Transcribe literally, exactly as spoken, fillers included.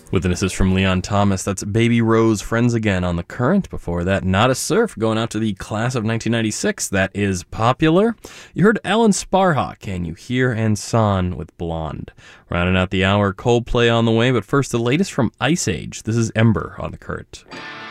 With an assist from Leon Thomas, that's Baby Rose, Friends Again on The Current. Before that, Not a Surf, going out to the class of nineteen ninety-six. That is Popular. You heard Alan Sparhawk and You Hear and Son with Blonde. Rounding out the hour, Coldplay on the way, but first the latest from Ice Age. This is Ember on The Current.